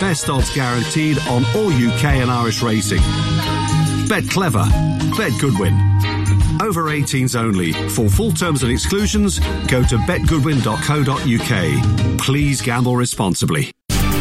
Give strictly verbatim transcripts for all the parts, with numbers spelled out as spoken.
best odds guaranteed on all U K and Irish racing. Bet clever. Bet Goodwin. Over eighteens only. For full terms and exclusions, go to bet goodwin dot co dot uk. Please gamble responsibly.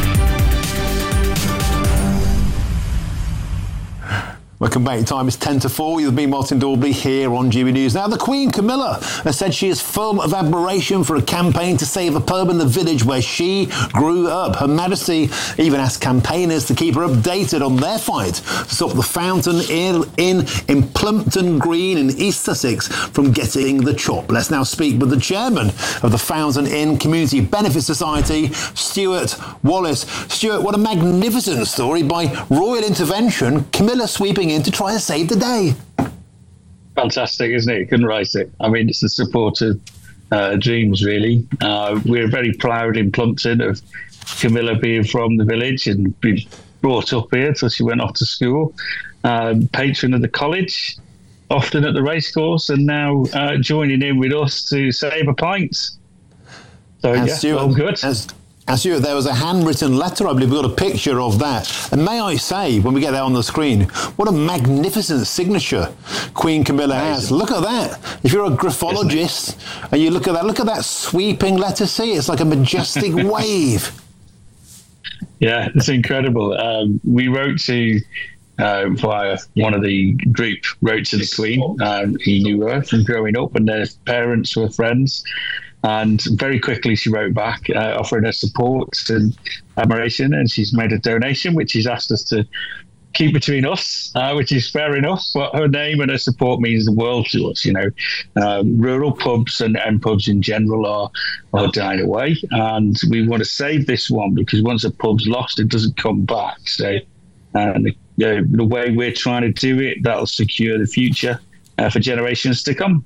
Welcome back. Time is ten to four. You've been Martin Daubney here on G B News. Now, the Queen Camilla has said she is full of admiration for a campaign to save a pub in the village where she grew up. Her Majesty even asked campaigners to keep her updated on their fight to stop the Fountain Inn in, in Plumpton Green in East Sussex from getting the chop. Let's now speak with the chairman of the Fountain Inn Community Benefit Society, Stuart Wallace. Stuart, what a magnificent story. By royal intervention, Camilla sweeping in to try and save the day. Fantastic, isn't it? You couldn't write it. I mean, it's the support of uh, dreams, really. Uh, we're very proud in Plumpton of Camilla being from the village and being brought up here till she went off to school. Um, patron of the college, often at the racecourse, and now uh, joining in with us to save a pint. So, and yeah, Stuart, all good. As- And Stuart, there was a handwritten letter, I believe. We've got a picture of that. And may I say, when we get that on the screen, what a magnificent signature Queen Camilla has. Look at that. If you're a graphologist and you look at that, look at that sweeping letter C. It's like a majestic wave. Yeah, it's incredible. Um, we wrote to, uh, via one of the group, wrote to the Queen. Um, he knew her from growing up, and their parents were friends. And very quickly she wrote back, uh, offering her support and admiration, and she's made a donation, which she's asked us to keep between us, uh, which is fair enough, but her name and her support means the world to us, you know. Um, rural pubs and, and pubs in general are, are dying away, and we want to save this one because once a pub's lost, it doesn't come back. So uh, the, uh, the way we're trying to do it, that'll secure the future uh, for generations to come.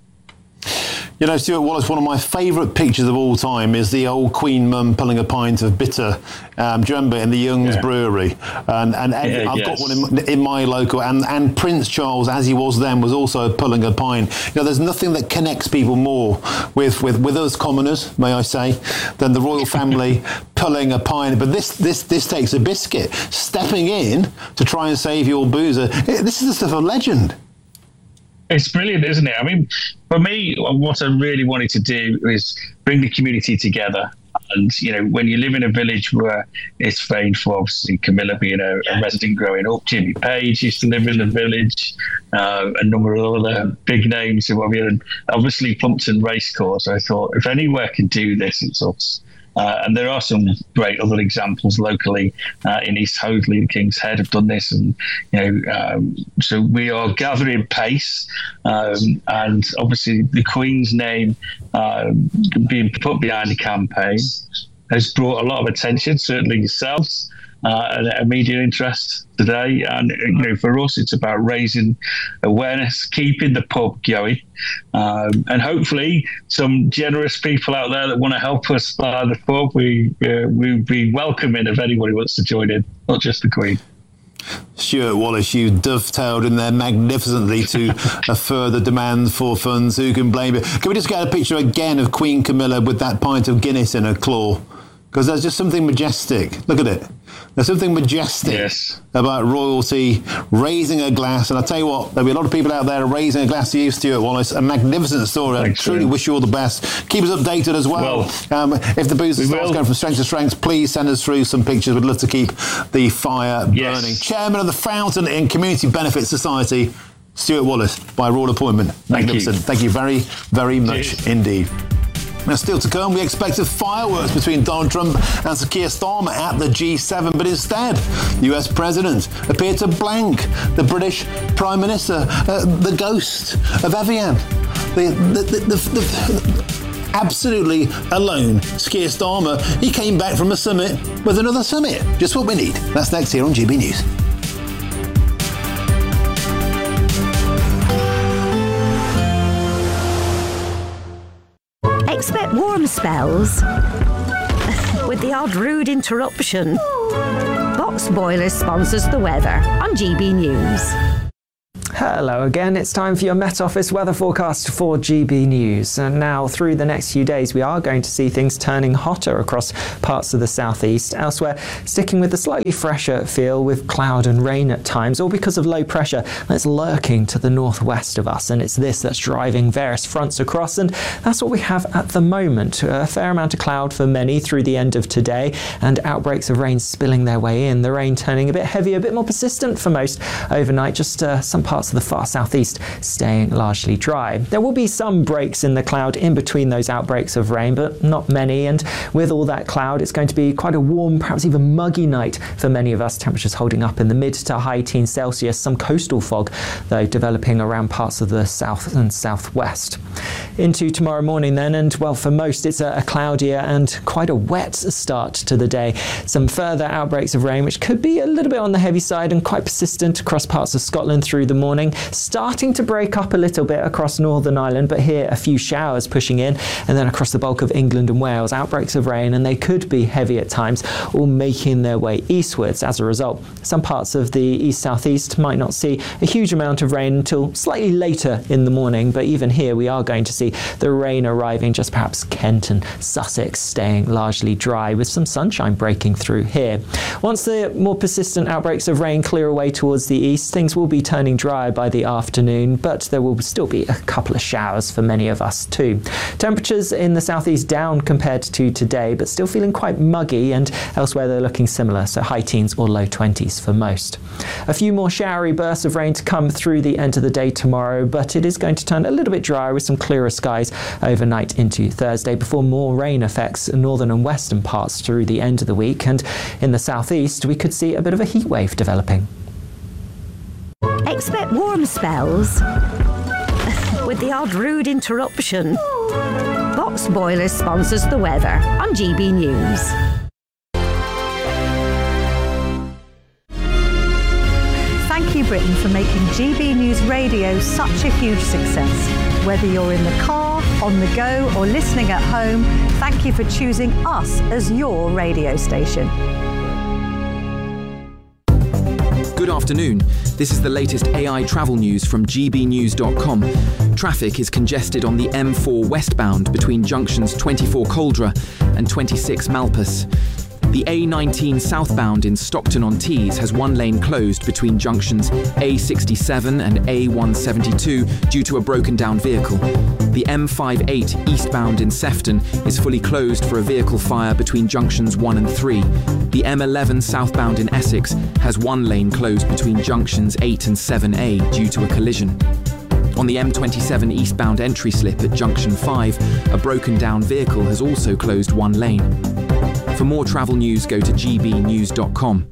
You know, Stuart Wallace, one of my favourite pictures of all time is the old Queen Mum pulling a pint of bitter, um, do you remember, in the Young's yeah. Brewery? And, and yeah, I've yes. got one in, in my local, and, and Prince Charles, as he was then, was also pulling a pint. You know, there's nothing that connects people more with, with, with us commoners, may I say, than the royal family pulling a pint. But this, this, this takes a biscuit. Stepping in to try and save your boozer, this is the stuff of legend. It's brilliant, isn't it? I mean, for me, what I really wanted to do is bring the community together. And, you know, when you live in a village where it's famed for, obviously, Camilla being a, a resident growing up, Jimmy Page used to live in the village, uh, a number of other big names who are here, and obviously Plumpton Racecourse. I thought, if anywhere can do this, it's us. Uh, and there are some great other examples locally uh, in East Hoadley. The King's Head have done this, and you know, um, so we are gathering pace. Um, and obviously, the Queen's name uh, being put behind the campaign has brought a lot of attention. Certainly yourselves. Uh, and a media interest today, and you know, for us, it's about raising awareness, keeping the pub going, um, and hopefully, some generous people out there that want to help us buy the pub. We uh, we'd be welcoming if anybody wants to join in, not just the Queen. Stuart Wallace, you dovetailed in there magnificently to a further demand for funds. Who can blame you? Can we just get a picture again of Queen Camilla with that pint of Guinness in her claw? Because there's just something majestic. Look at it. There's something majestic yes. about royalty raising a glass. And I'll tell you what, there'll be a lot of people out there raising a glass to you, Stuart Wallace. A magnificent story. Thanks, I truly man. wish you all the best. Keep us updated as well. well um, if the booze starts going from strength to strength, please send us through some pictures. We'd love to keep the fire yes. burning. Chairman of the Fountain Inn Community Benefit Society, Stuart Wallace, by royal appointment. Thank Magnificent. You. Thank you very, very much Cheers. indeed. Now, still to come, we expected fireworks between Donald Trump and Sir Keir Starmer at the G seven, but instead, the U S President appeared to blank the British Prime Minister, uh, the ghost of Evian. The, the, the, the, the, absolutely alone, Sir Keir Starmer, he came back from a summit with another summit. Just what we need. That's next here on G B News. Expect warm spells with the odd rude interruption. Box Boilers sponsors the weather on G B News. Hello again, it's time for your Met Office weather forecast for G B News. And now through the next few days we are going to see things turning hotter across parts of the southeast. Elsewhere, sticking with the slightly fresher feel with cloud and rain at times, all because of low pressure that's lurking to the northwest of us. And it's this that's driving various fronts across, and that's what we have at the moment. A fair amount of cloud for many through the end of today, and outbreaks of rain spilling their way in. The rain turning a bit heavier, a bit more persistent for most overnight, just uh, some parts of the far southeast staying largely dry. There will be some breaks in the cloud in between those outbreaks of rain, but not many. And with all that cloud, it's going to be quite a warm, perhaps even muggy night for many of us. Temperatures holding up in the mid to high teens Celsius. Some coastal fog, though, developing around parts of the south and southwest. Into tomorrow morning then, and well, for most it's a, a cloudier and quite a wet start to the day. Some further outbreaks of rain, which could be a little bit on the heavy side and quite persistent across parts of Scotland through the morning. Starting to break up a little bit across Northern Ireland, but here a few showers pushing in, and then across the bulk of England and Wales, outbreaks of rain, and they could be heavy at times, all making their way eastwards. As a result, some parts of the east-southeast might not see a huge amount of rain until slightly later in the morning, but even here we are going to see the rain arriving, just perhaps Kent and Sussex staying largely dry, with some sunshine breaking through here. Once the more persistent outbreaks of rain clear away towards the east, things will be turning dry by the afternoon, but there will still be a couple of showers for many of us too. Temperatures in the southeast down compared to today, but still feeling quite muggy, and elsewhere they're looking similar, so high teens or low twenties for most. A few more showery bursts of rain to come through the end of the day tomorrow, but it is going to turn a little bit drier with some clearer skies overnight into Thursday, before more rain affects northern and western parts through the end of the week. And in the southeast we could see a bit of a heat wave developing. Expect warm spells with the odd rude interruption. Box Boilers sponsors the weather on G B News. Thank you, Britain, for making G B News Radio such a huge success. Whether you're in the car, on the go, or listening at home, thank you for choosing us as your radio station. Good afternoon. This is the latest A I travel news from G B news dot com. Traffic is congested on the M four westbound between junctions twenty-four Coldra and twenty-six Malpas. The A nineteen southbound in Stockton-on-Tees has one lane closed between junctions A sixty-seven and A one seventy-two due to a broken down vehicle. The M fifty-eight eastbound in Sefton is fully closed for a vehicle fire between junctions one and three. The M eleven southbound in Essex has one lane closed between junctions eight and seven A due to a collision. On the M twenty-seven eastbound entry slip at junction five, a broken down vehicle has also closed one lane. For more travel news, go to G B news dot com.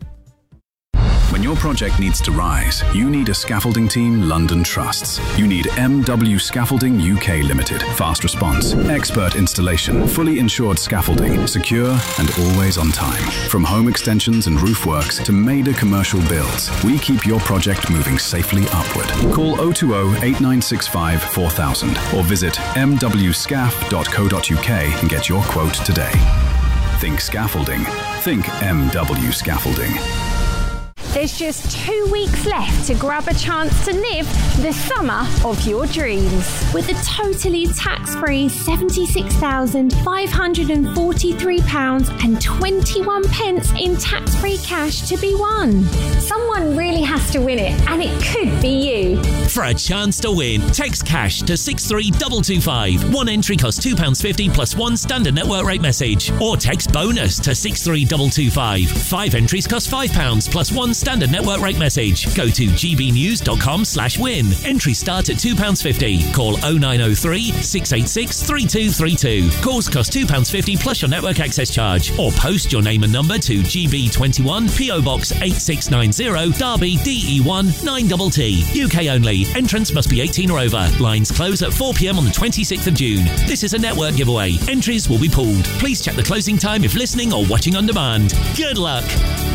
When your project needs to rise, you need a scaffolding team London trusts. You need M W Scaffolding U K Limited. Fast response, expert installation, fully insured scaffolding, secure and always on time. From home extensions and roof works to major commercial builds, we keep your project moving safely upward. Call oh two oh, eight nine six five, four thousand or visit m w scaf dot co dot u k and get your quote today. Think scaffolding. Think M W Scaffolding. There's just two weeks left to grab a chance to live the summer of your dreams. With a totally tax-free seventy-six thousand five hundred forty-three pounds and twenty-one pence in tax-free cash to be won. Someone really has to win it, and it could be you. For a chance to win, text cash to six three two two five. One entry costs two pounds fifty plus one standard network rate message. Or text bonus to six three two two five. Five entries cost five pounds plus one standard network rate message. Go to g b news dot com slash win. Entries start at two pounds fifty. Call oh nine oh three, six eight six, three two three two. Calls cost two pounds fifty plus your network access charge. Or post your name and number to G B twenty-one, P O Box eight six nine zero, Derby, D E one nine T T. U K only. Entrants must be eighteen or over. Lines close at four p m on the twenty-sixth of June. This is a network giveaway. Entries will be pulled. Please check the closing time if listening or watching on demand. Good luck.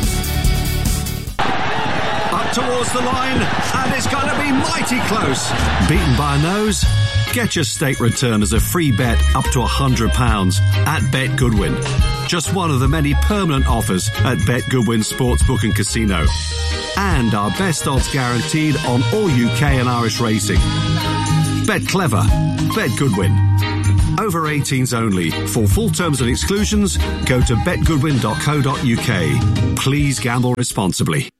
Up towards the line, and it's going to be mighty close. Beaten by a nose? Get your stake return as a free bet up to one hundred pounds at Bet Goodwin. just one of the many permanent offers at Bet Goodwin Sportsbook and Casino. And our best odds guaranteed on all U K and Irish racing. Bet clever. Bet Goodwin. Over eighteens only. For full terms and exclusions, go to bet goodwin dot co dot U K. Please gamble responsibly.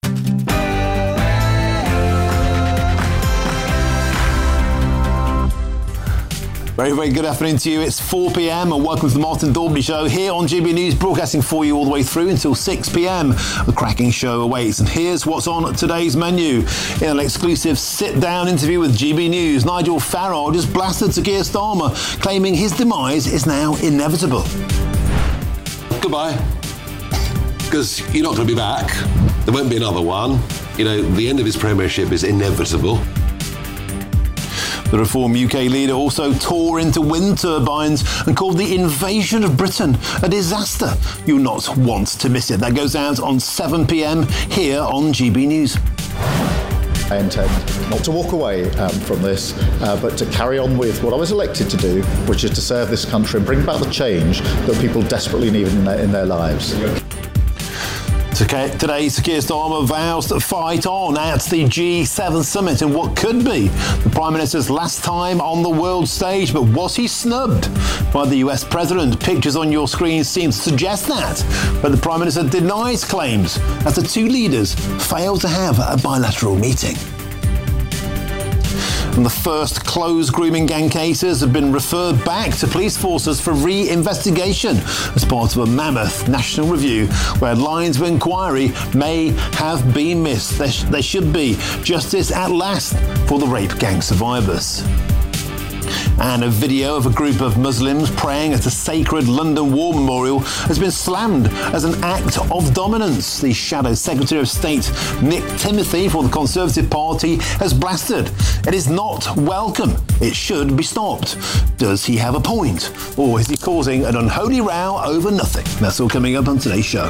Very, very good afternoon to you. It's four p.m. and welcome to the Martin Daubney Show here on G B News, broadcasting for you all the way through until six p.m. The cracking show awaits. And here's what's on today's menu. In an exclusive sit-down interview with G B News, Nigel Farage has blasted Sir Keir Starmer, claiming his demise is now inevitable. Goodbye. Because you're not going to be back. There won't be another one. You know, the end of his premiership is inevitable. The Reform U K leader also tore into wind turbines and called the invasion of Britain a disaster. You'll not want to miss it. That goes out on seven p.m. here on G B News. I intend not to walk away um, from this, uh, but to carry on with what I was elected to do, which is to serve this country and bring about the change that people desperately need in their, in their lives. Today, Sir Keir Starmer vows to fight on at the G seven summit in what could be the Prime Minister's last time on the world stage. But was he snubbed by the U S President? Pictures on your screen seem to suggest that. But the Prime Minister denies claims as the two leaders failed to have a bilateral meeting. And the first closed grooming gang cases have been referred back to police forces for re-investigation as part of a mammoth national review where lines of inquiry may have been missed. There, sh- there should be justice at last for the rape gang survivors. And a video of a group of Muslims praying at a sacred London War Memorial has been slammed as an act of dominance. The Shadow Secretary of State, Nick Timothy, for the Conservative Party, has blasted. It is not welcome. It should be stopped. Does he have a point? Or is he causing an unholy row over nothing? That's all coming up on today's show.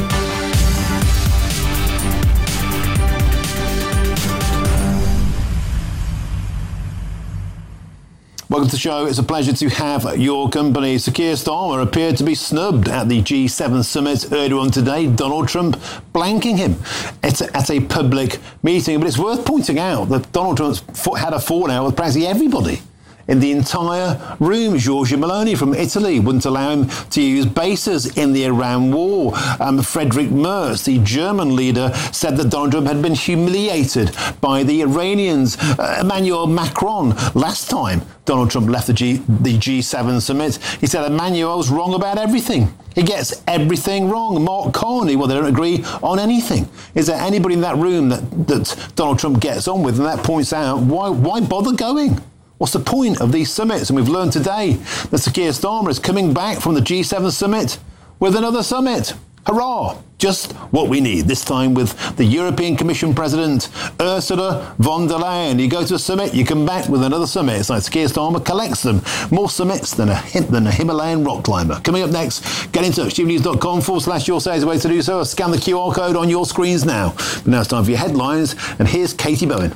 Welcome to the show. It's a pleasure to have your company. Sir Keir Starmer appeared to be snubbed at the G seven summit earlier on today. Donald Trump blanking him at a, at a public meeting. But it's worth pointing out that Donald Trump had a fallout with practically everybody in the entire room. Giorgia Meloni from Italy wouldn't allow him to use bases in the Iran war. Um, Friedrich Merz, the German leader, said that Donald Trump had been humiliated by the Iranians. Uh, Emmanuel Macron, last time Donald Trump left the, G, the G seven summit, he said Emmanuel was wrong about everything. He gets everything wrong. Mark Carney, well, they don't agree on anything. Is there anybody in that room that, that Donald Trump gets on with? And that points out, why, why bother going? What's the point of these summits? And we've learned today that Sir Keir Starmer is coming back from the G seven summit with another summit. Hurrah! Just what we need, this time with the European Commission President, Ursula von der Leyen. You go to a summit, you come back with another summit. It's like Sir Keir Starmer collects them. More summits than a, than a Himalayan rock climber. Coming up next, get in touch. G B news dot com forward slash your say is the way to do so. Or scan the Q R code on your screens now. But now it's time for your headlines. And here's Katie Bowen.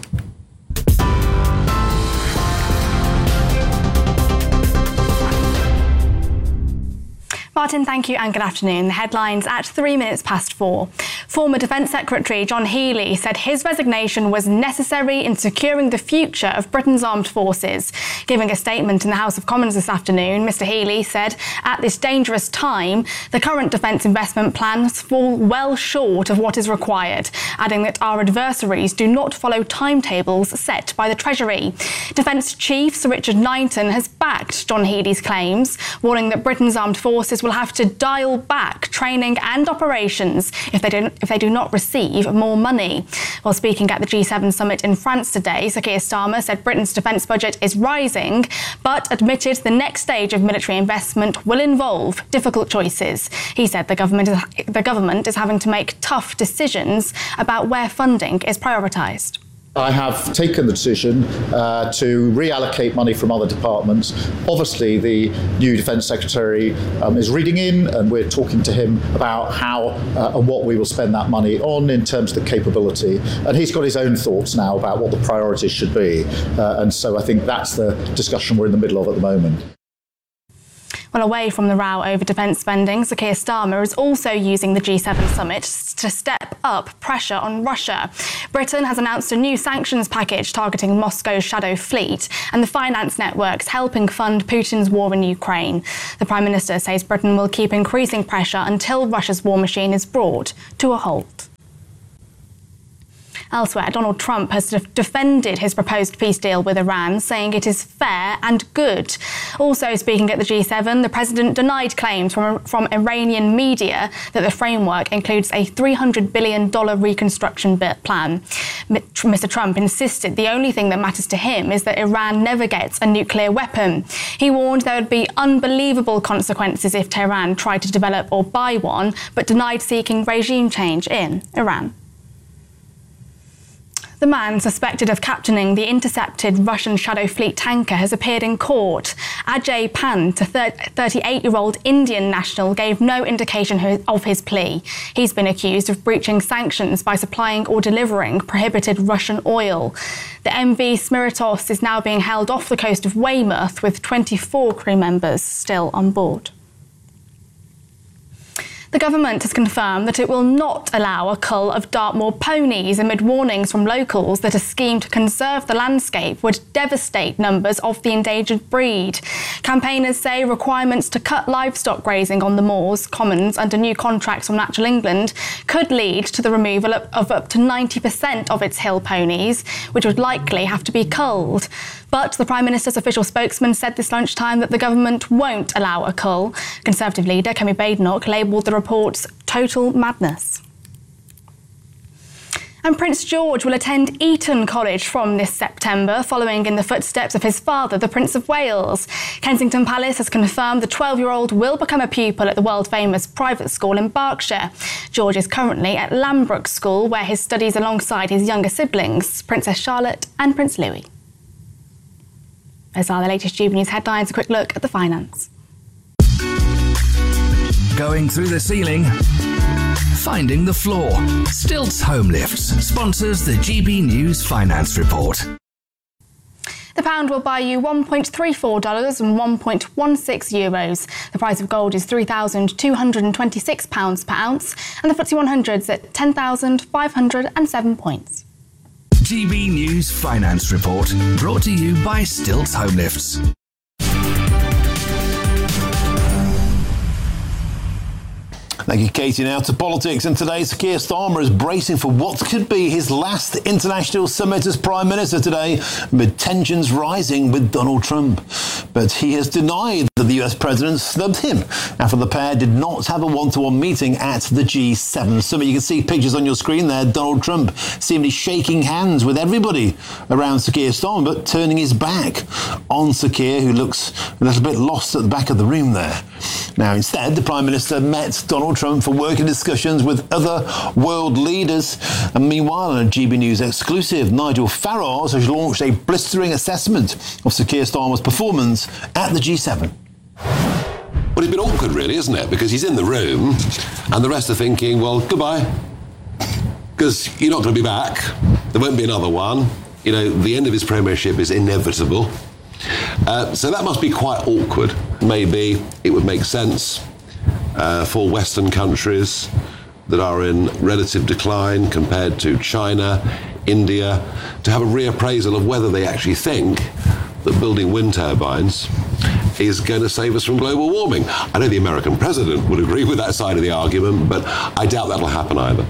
Martin, thank you and good afternoon. The headlines at three minutes past four. Former Defence Secretary John Healey said his resignation was necessary in securing the future of Britain's armed forces. Giving a statement in the House of Commons this afternoon, Mr Healey said, at this dangerous time, the current defence investment plans fall well short of what is required, adding that our adversaries do not follow timetables set by the Treasury. Defence Chief Sir Richard Knighton has backed John Healey's claims, warning that Britain's armed forces will have to dial back training and operations if they do, if they do not receive more money. While speaking at the G seven summit in France today, Sir Keir Starmer said Britain's defence budget is rising, but admitted the next stage of military investment will involve difficult choices. He said the government is, the government is having to make tough decisions about where funding is prioritised. I have taken the decision uh, to reallocate money from other departments. Obviously, the new Defence Secretary um, is reading in, and we're talking to him about how uh, and what we will spend that money on in terms of the capability. And he's got his own thoughts now about what the priorities should be. Uh, and so I think that's the discussion we're in the middle of at the moment. Well, away from the row over defence spending, Sir Keir Starmer is also using the G seven summit to step up pressure on Russia. Britain has announced a new sanctions package targeting Moscow's shadow fleet and the finance networks helping fund Putin's war in Ukraine. The Prime Minister says Britain will keep increasing pressure until Russia's war machine is brought to a halt. Elsewhere, Donald Trump has defended his proposed peace deal with Iran, saying it is fair and good. Also speaking at the G seven, the president denied claims from, from Iranian media that the framework includes a three hundred billion dollars reconstruction plan. Mister Trump insisted the only thing that matters to him is that Iran never gets a nuclear weapon. He warned there would be unbelievable consequences if Tehran tried to develop or buy one, but denied seeking regime change in Iran. The man suspected of captaining the intercepted Russian Shadow Fleet tanker has appeared in court. Ajay Pant, a thirty-eight-year-old Indian national, gave no indication of his plea. He's been accused of breaching sanctions by supplying or delivering prohibited Russian oil. The M V Smiritos is now being held off the coast of Weymouth with twenty-four crew members still on board. The government has confirmed that it will not allow a cull of Dartmoor ponies amid warnings from locals that a scheme to conserve the landscape would devastate numbers of the endangered breed. Campaigners say requirements to cut livestock grazing on the moors, commons under new contracts from Natural England could lead to the removal of up to ninety percent of its hill ponies, which would likely have to be culled. But the Prime Minister's official spokesman said this lunchtime that the government won't allow a cull. Conservative leader Kemi Badenoch labelled the reports total madness. And Prince George will attend Eton College from this September, following in the footsteps of his father, the Prince of Wales. Kensington Palace has confirmed the twelve-year-old will become a pupil at the world-famous private school in Berkshire. George is currently at Lambrook School, where he studies alongside his younger siblings, Princess Charlotte and Prince Louis. Those are the latest G B News headlines. A quick look at the finance. Going through the ceiling, finding the floor. Stilts Home Lifts sponsors the G B News Finance Report. The pound will buy you one point three four dollars and one point one six euros. The price of gold is three thousand two hundred twenty-six pounds per ounce, and the F T S E one hundred is at ten thousand five hundred seven points. G B News Finance Report, brought to you by Stilts Home Lifts. Thank you, Katie. Now to politics, and today Sir Keir Starmer is bracing for what could be his last international summit as Prime Minister today, amid tensions rising with Donald Trump. But he has denied that the U S President snubbed him after the pair did not have a one-to-one meeting at the G seven summit. You can see pictures on your screen there. Donald Trump seemingly shaking hands with everybody around Sir Keir Starmer, but turning his back on Sir Keir, who looks a little bit lost at the back of the room there. Now, instead, the Prime Minister met Donald Trump for working discussions with other world leaders. And meanwhile, in a G B News exclusive, Nigel Farage has launched a blistering assessment of Sir Keir Starmer's performance at the G seven. Well, it's been awkward, really, isn't it? Because he's in the room and the rest are thinking, well, goodbye. Because you're not going to be back. There won't be another one. You know, the end of his premiership is inevitable. Uh, so that must be quite awkward. Maybe it would make sense uh, for Western countries that are in relative decline compared to China, India, to have a reappraisal of whether they actually think that building wind turbines is going to save us from global warming. I know the American president would agree with that side of the argument, but I doubt that'll happen either.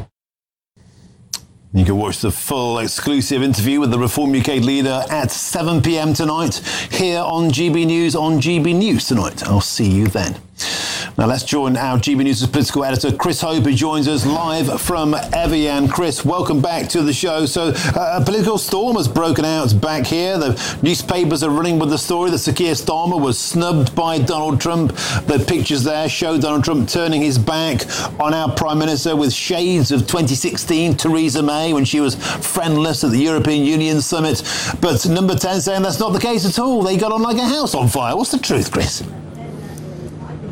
You can watch the full exclusive interview with the Reform U K leader at seven p.m. tonight here on G B News, on G B News Tonight. I'll see you then. Now let's join our G B News' political editor, Chris Hope, who joins us live from Evian. Chris, welcome back to the show. So uh, a political storm has broken out back here. The newspapers are running with the story that Sir Keir Starmer was snubbed by Donald Trump. The pictures there show Donald Trump turning his back on our Prime Minister with shades of twenty sixteen Theresa May when she was friendless at the European Union summit. But Number ten saying that's not the case at all. They got on like a house on fire. What's the truth, Chris?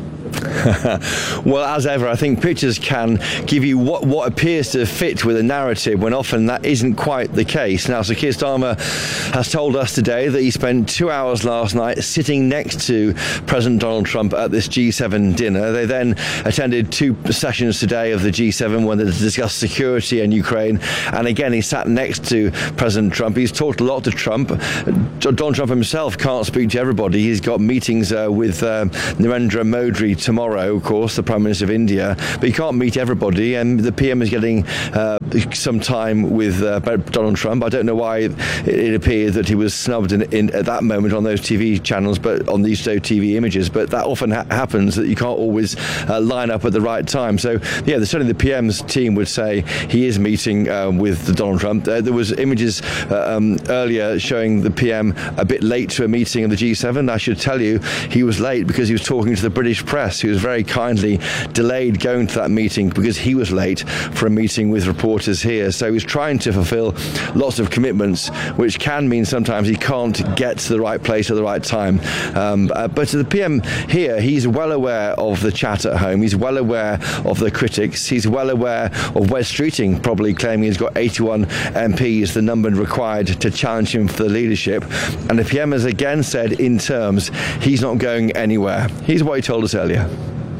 Well, as ever, I think pictures can give you what, what appears to fit with a narrative when often that isn't quite the case. Now, Sir Keir Starmer has told us today that he spent two hours last night sitting next to President Donald Trump at this G seven dinner. They then attended two sessions today of the G seven when they discussed security and Ukraine. And again, he sat next to President Trump. He's talked a lot to Trump. Donald Trump himself can't speak to everybody. He's got meetings uh, with uh, Narendra Modi tomorrow, of course, the Prime Minister of India, but he can't meet everybody, and the P M is getting uh, some time with uh, Donald Trump. I don't know why it, it appeared that he was snubbed in, in, at that moment on those T V channels, but on these T V images, but that often ha- happens, that you can't always uh, line up at the right time. So, yeah, certainly the P M's team would say he is meeting uh, with Donald Trump. Uh, there was images uh, um, earlier showing the P M a bit late to a meeting of the G seven. I should tell you, he was late because he was talking to the British press. He was very kindly delayed going to that meeting because he was late for a meeting with reporters here. So he's trying to fulfill lots of commitments, which can mean sometimes he can't get to the right place at the right time. Um, uh, but the P M here, he's well aware of the chat at home. He's well aware of the critics. He's well aware of Wes Streeting probably claiming he's got eighty-one M Ps, the number required to challenge him for the leadership. And the P M has again said in terms he's not going anywhere. Here's what he told us earlier.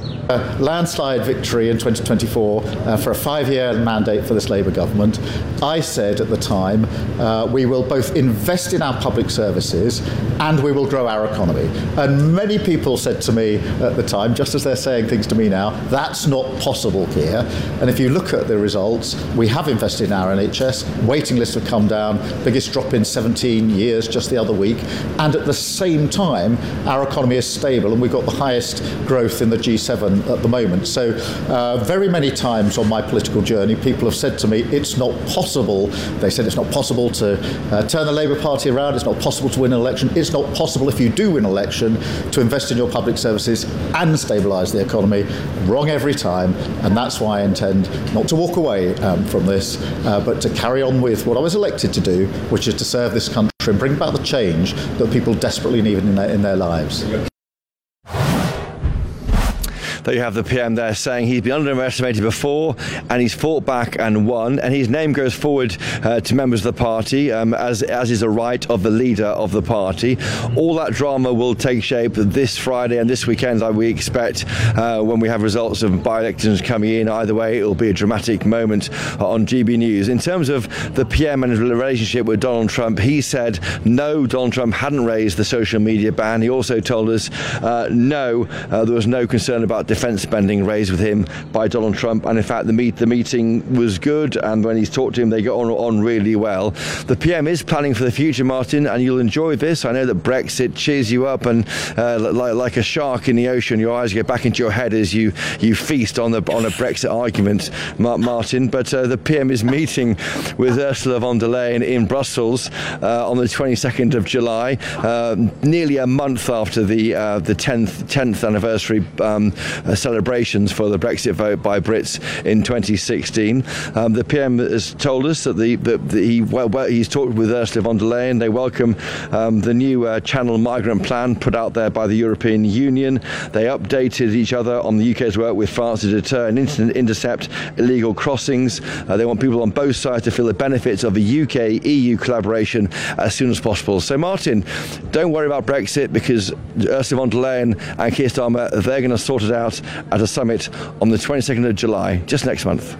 A landslide victory in twenty twenty-four uh, for a five-year mandate for this Labour government. I said at the time, uh, we will both invest in our public services and we will grow our economy. And many people said to me at the time, just as they're saying things to me now, that's not possible here. And if you look at the results, we have invested in our N H S, waiting lists have come down, biggest drop in seventeen years just the other week. And at the same time, our economy is stable and we've got the highest growth in the G seven at the moment. So uh, very many times on my political journey, people have said to me, it's not possible. They said it's not possible to uh, turn the Labour Party around. It's not possible to win an election. It's not possible if you do win an election to invest in your public services and stabilise the economy. Wrong every time. And that's why I intend not to walk away um, from this, uh, but to carry on with what I was elected to do, which is to serve this country and bring about the change that people desperately need in their, in their lives. There you have the P M there saying he's been underestimated before and he's fought back and won, and his name goes forward uh, to members of the party um, as as is a right of the leader of the party. All that drama will take shape this Friday and this weekend, I we expect, uh, when we have results of by-elections coming in. Either way, it will be a dramatic moment on G B News. In terms of the P M and his relationship with Donald Trump, he said no, Donald Trump hadn't raised the social media ban. He also told us uh, no, uh, there was no concern about defence spending raised with him by Donald Trump, and in fact the meet the meeting was good, and when he's talked to him they got on, on really well. The P M is planning for the future, Martin, and you'll enjoy this. I know that Brexit cheers you up, and uh, like, like a shark in the ocean, your eyes go back into your head as you, you feast on the on a Brexit argument, Martin. But uh, the P M is meeting with Ursula von der Leyen in Brussels uh, on the twenty-second of July, uh, nearly a month after the uh, the tenth tenth anniversary um, Uh, celebrations for the Brexit vote by Brits in twenty sixteen. Um, the P M has told us that the, the, the he well, well, he's talked with Ursula von der Leyen. They welcome um, the new uh, Channel Migrant Plan put out there by the European Union. They updated each other on the U K's work with France to deter and inter- intercept illegal crossings. Uh, they want people on both sides to feel the benefits of a U K E U collaboration as soon as possible. So, Martin, don't worry about Brexit, because Ursula von der Leyen and Keir Starmer, they're going to sort it out at a summit on the twenty-second of July, just next month.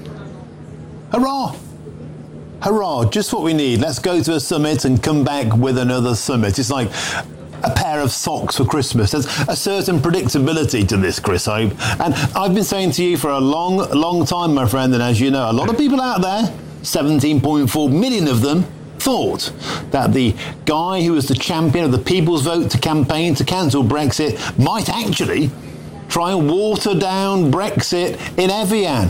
Hurrah! Hurrah, just what we need. Let's go to a summit and come back with another summit. It's like a pair of socks for Christmas. There's a certain predictability to this, Chris Hope. And I've been saying to you for a long, long time, my friend, and as you know, a lot of people out there, seventeen point four million of them, thought that the guy who was the champion of the people's vote to campaign to cancel Brexit might actually try and water down Brexit in Evian.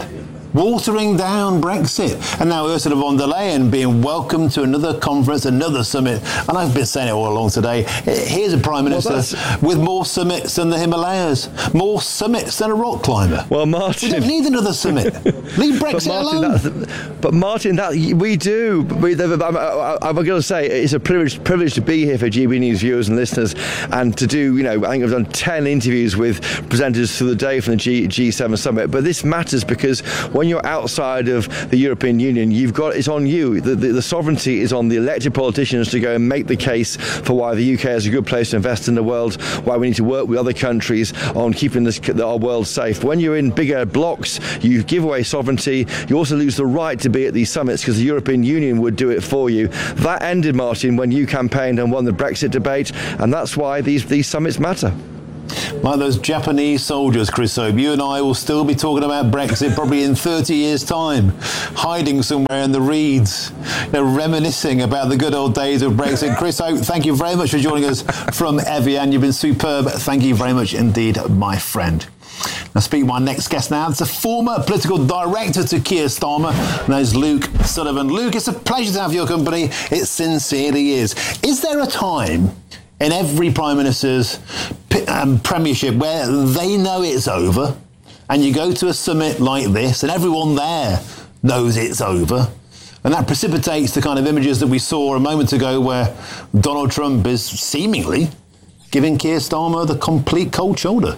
watering down Brexit. And now Ursula von der Leyen being welcomed to another conference, another summit. And I've been saying it all along today. Here's a Prime Minister well, with more summits than the Himalayas, more summits than a rock climber. Well, Martin... We don't need another summit. Leave Brexit but Martin, alone. That, but Martin, that we do. We, I'm, I'm going to say it's a privilege, privilege to be here for G B News viewers and listeners, and to do, you know, I think I've done ten interviews with presenters through the day from the G, G7 summit. But this matters because when you're outside of the European Union, you've got it's on you. The, the, the sovereignty is on the elected politicians to go and make the case for why the U K is a good place to invest in the world, why we need to work with other countries on keeping this, our world safe. When you're in bigger blocks, you give away sovereignty. You also lose the right to be at these summits because the European Union would do it for you. That ended, Martin, when you campaigned and won the Brexit debate, and that's why these, these summits matter. Like those Japanese soldiers, Chris Hope, you and I will still be talking about Brexit probably in thirty years' time, hiding somewhere in the reeds, you know, reminiscing about the good old days of Brexit. Chris Hope, thank you very much for joining us from Evian. You've been superb. Thank you very much indeed, my friend. Now, speaking of my next guest now, it's a former political director to Keir Starmer, and that is Luke Sullivan. Luke, it's a pleasure to have your company. It sincerely is. Is there a time in every Prime Minister's um, premiership where they know it's over, and you go to a summit like this, and everyone there knows it's over, and that precipitates the kind of images that we saw a moment ago where Donald Trump is seemingly giving Keir Starmer the complete cold shoulder?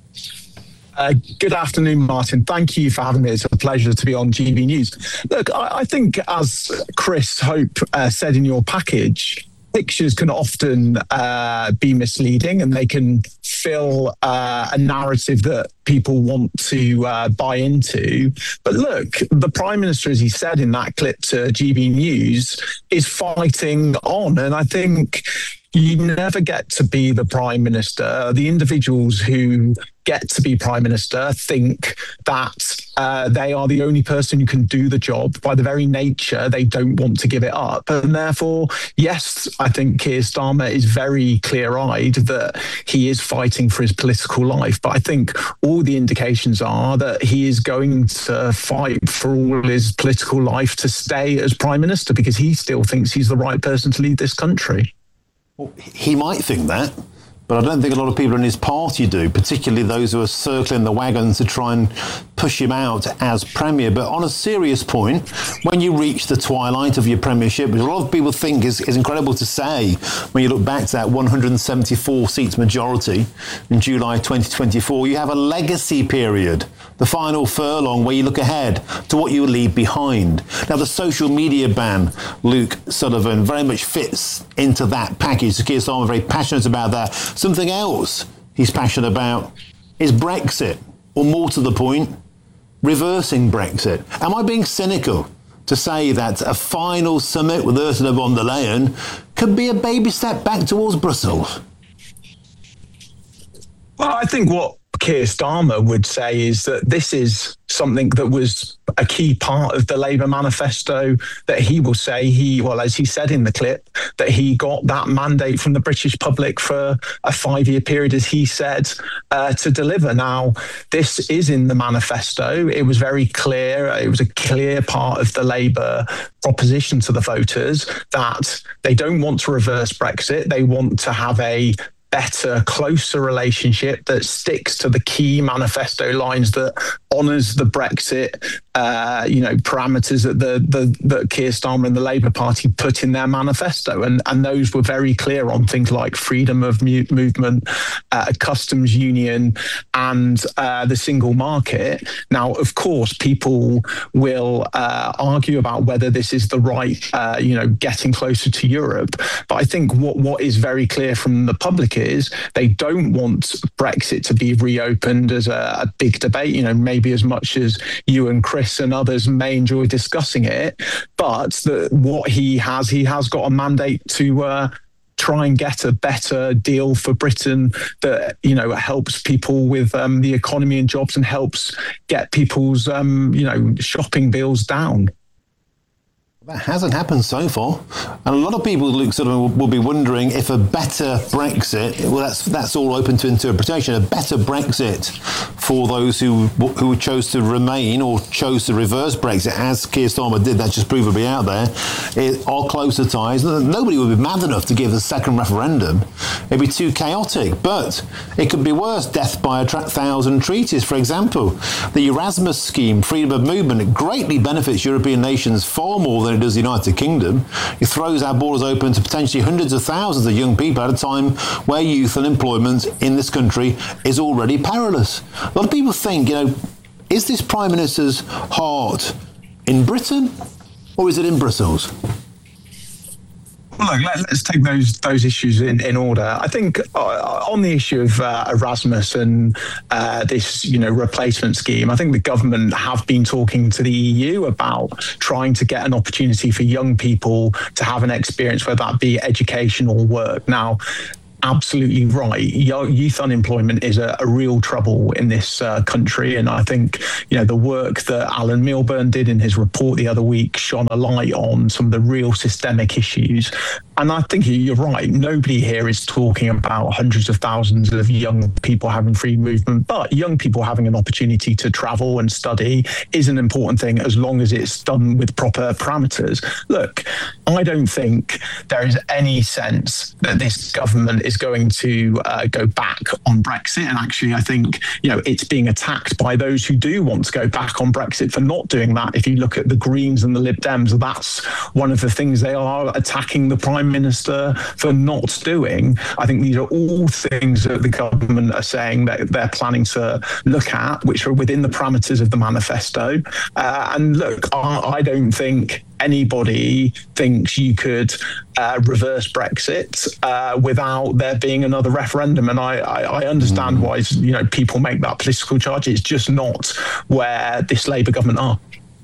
Uh, good afternoon, Martin. Thank you for having me. It's a pleasure to be on G B News. Look, I, I think, as Chris Hope uh, said in your package, pictures can often uh, be misleading, and they can fill uh, a narrative that people want to uh, buy into. But look, the Prime Minister, as he said in that clip to G B News, is fighting on. And I think you never get to be the Prime Minister. The individuals who get to be Prime Minister think that uh, they are the only person who can do the job. By the very nature, they don't want to give it up. And therefore, yes, I think Keir Starmer is very clear-eyed that he is fighting for his political life. But I think all the indications are that he is going to fight for all his political life to stay as Prime Minister, because he still thinks he's the right person to lead this country. Well, he might think that, but I don't think a lot of people in his party do, particularly those who are circling the wagon to try and push him out as Premier. But on a serious point, when you reach the twilight of your premiership, which a lot of people think is, is incredible to say when you look back to that one hundred seventy-four seats majority in July twenty twenty-four, you have a legacy period, the final furlong, where you look ahead to what you leave behind. Now, the social media ban, Luke Sullivan, very much fits into that package. Keir Starmer very passionate about that. Something else he's passionate about is Brexit, or more to the point, reversing Brexit. Am I being cynical to say that a final summit with Ursula von der Leyen could be a baby step back towards Brussels? Well, I think what Keir Starmer would say is that this is something that was a key part of the Labour manifesto, that he will say he, well, as he said in the clip, that he got that mandate from the British public for a five-year period, as he said, uh, to deliver. Now, this is in the manifesto. It was very clear. It was a clear part of the Labour proposition to the voters that they don't want to reverse Brexit. They want to have a better, closer relationship that sticks to the key manifesto lines, that honours the Brexit, uh, you know, parameters that the, the that Keir Starmer and the Labour Party put in their manifesto, and and those were very clear on things like freedom of mu- movement, uh, a customs union, and uh, the single market. Now, of course, people will uh, argue about whether this is the right, uh, you know, getting closer to Europe. But I think what what is very clear from the public is they don't want Brexit to be reopened as a, a big debate, you know, maybe as much as you and Chris and others may enjoy discussing it. But the, what he has, he has got a mandate to uh, try and get a better deal for Britain that, you know, helps people with um, the economy and jobs, and helps get people's, um, you know, shopping bills down. That hasn't happened so far, and a lot of people look, sort of will be wondering if a better Brexit. Well, that's that's all open to interpretation. A better Brexit for those who who chose to remain or chose to reverse Brexit, as Keir Starmer did. That's just provably out there. It, are closer ties. Nobody would be mad enough to give a second referendum. It'd be too chaotic. But it could be worse. Death by a tra- thousand treaties, for example. The Erasmus scheme, freedom of movement, it greatly benefits European nations far more than it does the United Kingdom. It throws our borders open to potentially hundreds of thousands of young people at a time where youth unemployment in this country is already perilous. A lot of people think, you know, is this Prime Minister's heart in Britain or is it in Brussels? Well, look, let, let's take those those issues in, in order. I think uh, on the issue of uh, Erasmus and uh, this, you know, replacement scheme, I think the government have been talking to the E U about trying to get an opportunity for young people to have an experience, whether that be education or work. Now, absolutely right. Youth unemployment is a, a real trouble in this uh, country. And I think, you know, the work that Alan Milburn did in his report the other week shone a light on some of the real systemic issues. And I think you're right. Nobody here is talking about hundreds of thousands of young people having free movement, but young people having an opportunity to travel and study is an important thing as long as it's done with proper parameters. Look, I don't think there is any sense that this government is going to uh, go back on Brexit. And actually, I think, you know, it's being attacked by those who do want to go back on Brexit for not doing that. If you look at the Greens and the Lib Dems, that's one of the things they are attacking the Prime Minister for not doing. I think these are all things that the government are saying that they're planning to look at, which are within the parameters of the manifesto. Uh, and look, I, I don't think anybody thinks you could uh, reverse Brexit uh, without there being another referendum. And I, I, I understand mm. why, you know, people make that political charge. It's just not where this Labour government are.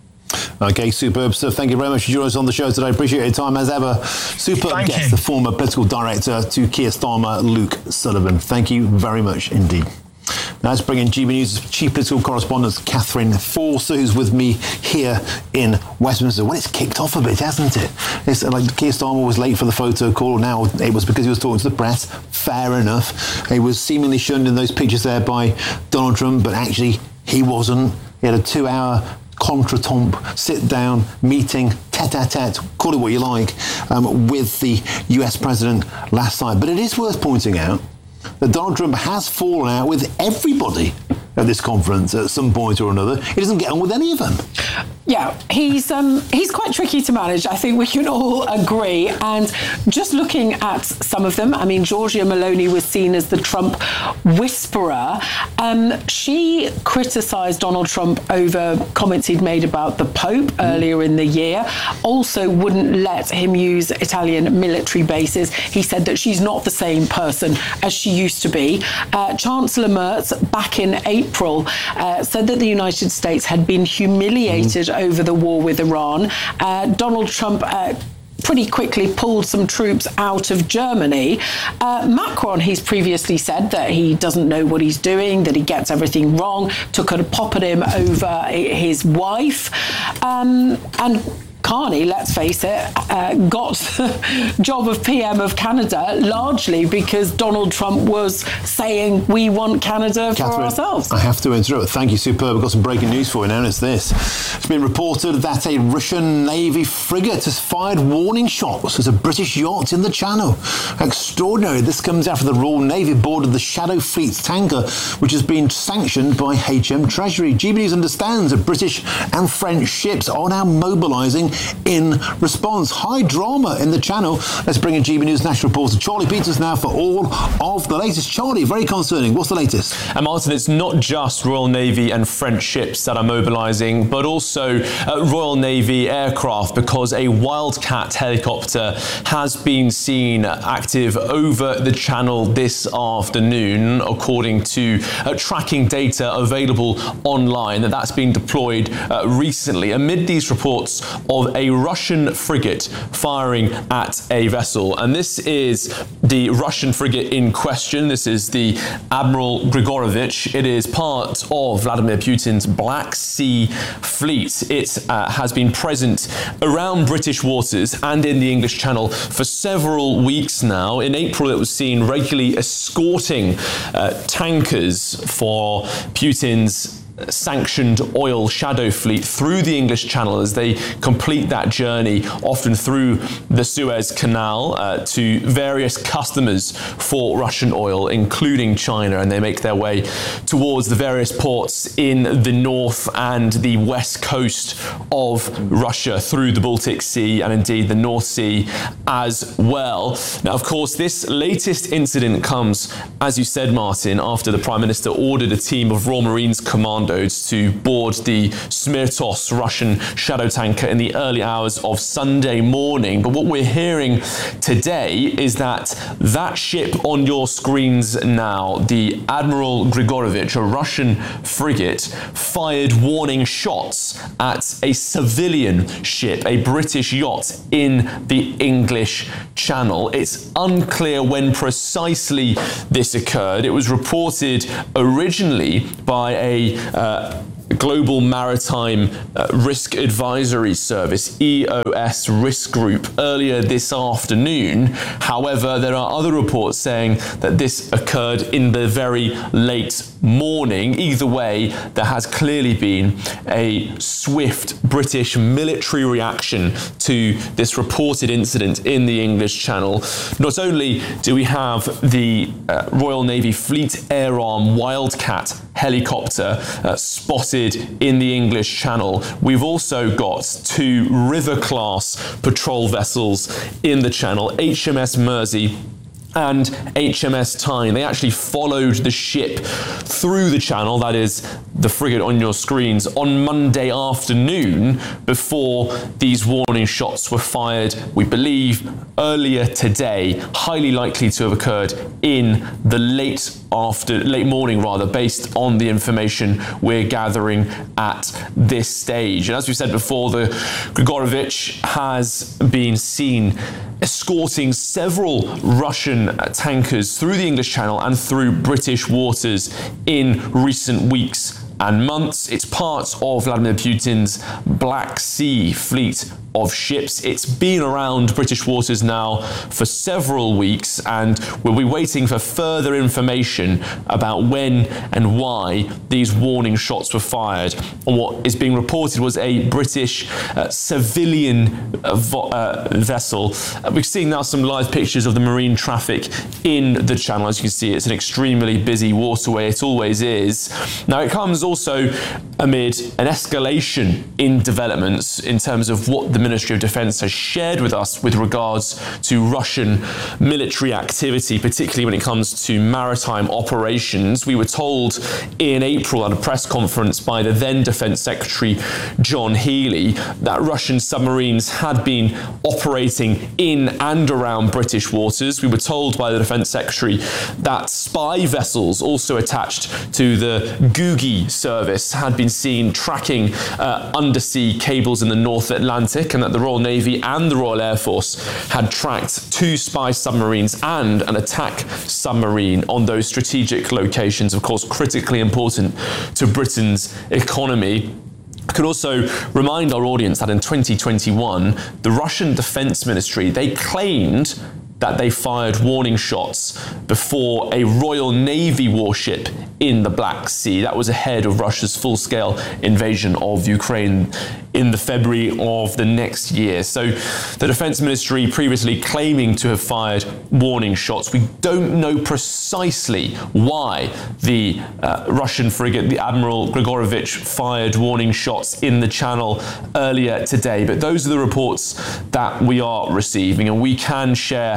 Okay, superb stuff. Thank you very much for joining us on the show today. Appreciate your time as ever. Superb Thank guest, you. the former political director to Keir Starmer, Luke Sullivan. Thank you very much indeed. Now let's bring in G B News chief political correspondent Catherine Forster, who's with me here in Westminster. Well, it's kicked off a bit, hasn't it? It's like Keir Starmer was late for the photo call. Now it was because he was talking to the press. Fair enough. He was seemingly shunned in those pictures there by Donald Trump, but actually he wasn't. He had a two-hour contretemps, sit-down meeting, tete-a-tete, call it what you like, um, with the U S president last night. But it is worth pointing out that Donald Trump has fallen out with everybody at this conference at some point or another. He doesn't get on with any of them. Yeah, he's um, he's quite tricky to manage. I think we can all agree. And just looking at some of them, I mean, Giorgia Meloni was seen as the Trump whisperer. Um, she criticised Donald Trump over comments he'd made about the Pope mm. earlier in the year. Also wouldn't let him use Italian military bases. He said that she's not the same person as she used to be. Uh, Chancellor Merz, back in April, uh, said that the United States had been humiliated mm. over the war with Iran. Uh, Donald Trump uh, pretty quickly pulled some troops out of Germany. Uh, Macron, he's previously said that he doesn't know what he's doing, that he gets everything wrong, took a pop at him over his wife. Um, and Carney, let's face it, uh, got the job of P M of Canada largely because Donald Trump was saying we want Canada for Catherine, ourselves. I have to interrupt. Thank you, superb. I've got some breaking news for you now, and it's this. It's been reported that a Russian Navy frigate has fired warning shots at a British yacht in the Channel. Extraordinary. This comes after the Royal Navy boarded the Shadow Fleet's tanker, which has been sanctioned by H M Treasury. G B News understands that British and French ships are now mobilising in response. High drama in the Channel. Let's bring in G B News national reporter Charlie Peters now for all of the latest. Charlie, very concerning. What's the latest? And Martin, it's not just Royal Navy and French ships that are mobilising, but also uh, Royal Navy aircraft, because a Wildcat helicopter has been seen active over the Channel this afternoon, according to uh, tracking data available online. That's been deployed uh, recently. Amid these reports of of a Russian frigate firing at a vessel. And this is the Russian frigate in question. This is the Admiral Grigorovich. It is part of Vladimir Putin's Black Sea Fleet. It uh, has been present around British waters and in the English Channel for several weeks now. In April, it was seen regularly escorting uh, tankers for Putin's sanctioned oil shadow fleet through the English Channel as they complete that journey, often through the Suez Canal, uh, to various customers for Russian oil, including China, and they make their way towards the various ports in the north and the west coast of Russia through the Baltic Sea and indeed the North Sea as well. Now, of course, this latest incident comes, as you said, Martin, after the Prime Minister ordered a team of Royal Marines commandos to board the Smirtos Russian shadow tanker in the early hours of Sunday morning. But what we're hearing today is that that ship on your screens now, the Admiral Grigorovich, a Russian frigate, fired warning shots at a civilian ship, a British yacht in the English Channel. It's unclear when precisely this occurred. It was reported originally by a uh, Global Maritime uh, Risk Advisory Service, E O S Risk Group, earlier this afternoon. However, there are other reports saying that this occurred in the very late morning. Either way, there has clearly been a swift British military reaction to this reported incident in the English Channel. Not only do we have the uh, Royal Navy Fleet Air Arm Wildcat helicopter uh, spotted in the English Channel, we've also got two River-class patrol vessels in the Channel, H M S Mersey and H M S Tyne. They actually followed the ship through the Channel, that is the frigate on your screens, on Monday afternoon before these warning shots were fired, we believe, earlier today, highly likely to have occurred in the late after late morning rather, based on the information we're gathering at this stage. And as we said before, the Grigorovich has been seen escorting several Russian tankers through the English Channel and through British waters in recent weeks and months. It's part of Vladimir Putin's Black Sea Fleet of ships. It's been around British waters now for several weeks, and we'll be waiting for further information about when and why these warning shots were fired on what is being reported was a British uh, civilian uh, vo- uh, vessel. Uh, we've seen now some live pictures of the marine traffic in the Channel. As you can see, it's an extremely busy waterway. It always is. Now, it comes also amid an escalation in developments in terms of what the Ministry of Defence has shared with us with regards to Russian military activity, particularly when it comes to maritime operations. We were told in April at a press conference by the then Defence Secretary John Healey that Russian submarines had been operating in and around British waters. We were told by the Defence Secretary that spy vessels also attached to the Gugi service had been seen tracking uh, undersea cables in the North Atlantic, and that the Royal Navy and the Royal Air Force had tracked two spy submarines and an attack submarine on those strategic locations, of course, critically important to Britain's economy. I could also remind our audience that in twenty twenty-one, the Russian Defense Ministry, they claimed that they fired warning shots before a Royal Navy warship in the Black Sea. That was ahead of Russia's full-scale invasion of Ukraine in the February of the next year. So the Defense Ministry previously claiming to have fired warning shots. We don't know precisely why the uh, Russian frigate, the Admiral Grigorovich, fired warning shots in the Channel earlier today. But those are the reports that we are receiving, and we can share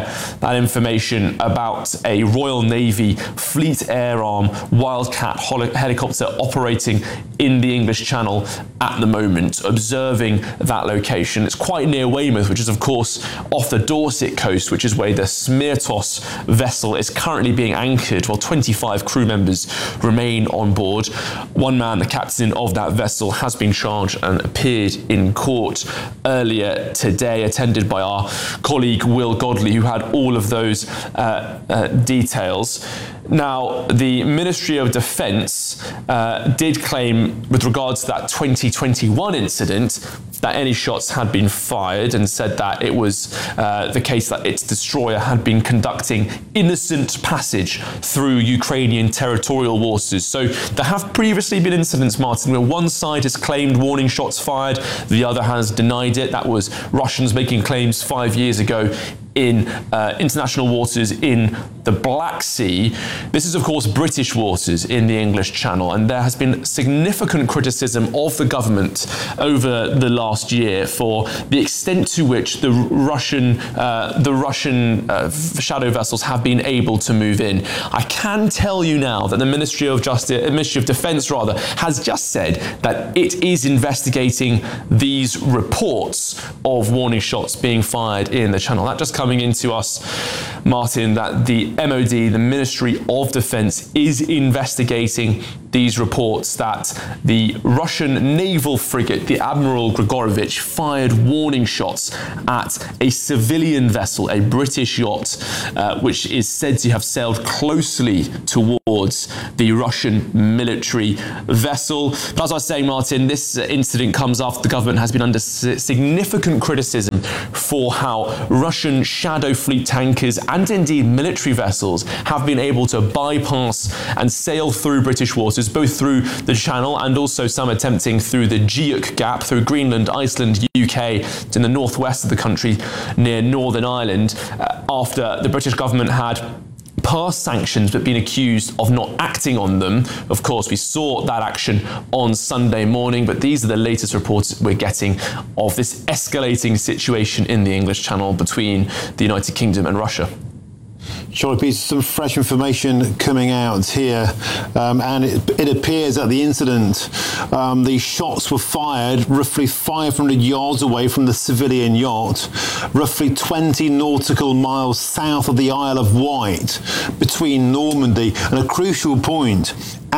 that information about a Royal Navy Fleet Air Arm Wildcat hol- helicopter operating in the English Channel at the moment, observing that location. It's quite near Weymouth, which is of course off the Dorset coast, which is where the Smirtos vessel is currently being anchored, while twenty-five crew members remain on board. One man, the captain of that vessel, has been charged and appeared in court earlier today, attended by our colleague Will Godley, who had all of those uh, uh, details. Now, the Ministry of Defence uh, did claim, with regards to that twenty twenty-one incident, that any shots had been fired, and said that it was uh, the case that its destroyer had been conducting innocent passage through Ukrainian territorial waters. So there have previously been incidents, Martin, where one side has claimed warning shots fired, the other has denied it. That was Russians making claims five years ago in uh, international waters in the Black Sea. This is, of course, British waters in the English Channel, and there has been significant criticism of the government over the last year for the extent to which the Russian uh, the Russian uh, shadow vessels have been able to move in. I can tell you now that the Ministry of Justice, Ministry of Defence, rather, has just said that it is investigating these reports of warning shots being fired in the Channel. That just coming into us, Martin, that the M O D, the Ministry of Defence, is investigating these reports that the Russian naval frigate, the Admiral Grigorovich, fired warning shots at a civilian vessel, a British yacht, uh, which is said to have sailed closely towards the Russian military vessel. But as I was saying, Martin, this incident comes after the government has been under significant criticism for how Russian shadow fleet tankers and indeed military vessels have been able to bypass and sail through British waters, both through the Channel and also some attempting through the Guyuk Gap, through Greenland, Iceland, U K, in the northwest of the country near Northern Ireland, uh, after the British government had passed sanctions but been accused of not acting on them. Of course, we saw that action on Sunday morning, but these are the latest reports we're getting of this escalating situation in the English Channel between the United Kingdom and Russia. Charlie Peters, some fresh information coming out here, um, and it, it appears that the incident, um, the shots were fired roughly five hundred yards away from the civilian yacht, roughly twenty nautical miles south of the Isle of Wight, between Normandy and a crucial point